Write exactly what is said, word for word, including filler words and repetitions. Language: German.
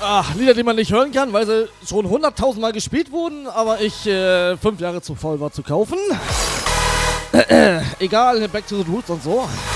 Ach, Lieder, die man nicht hören kann, weil sie schon hunderttausend Mal gespielt wurden, aber ich äh, fünf Jahre zu faul war zu kaufen. Äh, äh, egal, Back to the Roots und so.